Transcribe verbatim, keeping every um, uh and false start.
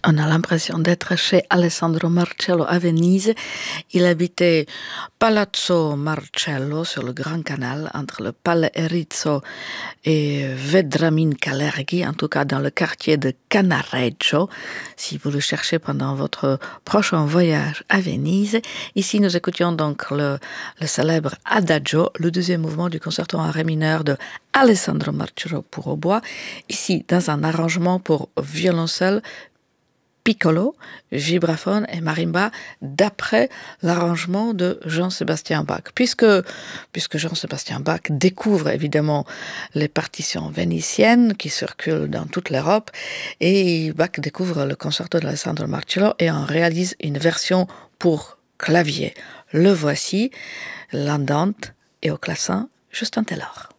On a l'impression d'être chez Alessandro Marcello à Venise. Il habitait Palazzo Marcello sur le Grand Canal entre le Palais Erizzo et Vedramin Calergi, en tout cas dans le quartier de Canareggio, si vous le cherchez pendant votre prochain voyage à Venise. Ici, nous écoutions donc le, le célèbre Adagio, le deuxième mouvement du concerto en ré mineur de Alessandro Marcello pour hautbois, ici dans un arrangement pour violoncelle, piccolo, vibraphone et marimba d'après l'arrangement de Jean-Sébastien Bach. Puisque, puisque Jean-Sébastien Bach découvre évidemment les partitions vénitiennes qui circulent dans toute l'Europe et Bach découvre le concerto d'Alessandro Marcello et en réalise une version pour clavier. Le voici, l'andante et au clavecin Justin Taylor.